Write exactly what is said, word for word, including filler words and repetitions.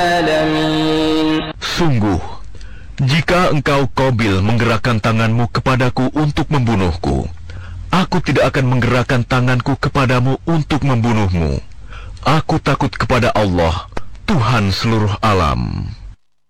العالمين. Sungguh, jika engkau Qabil menggerakkan tanganmu kepadaku untuk membunuhku, aku tidak akan menggerakkan tanganku kepadamu untuk membunuhmu. Aku takut kepada Allah, Tuhan seluruh alam.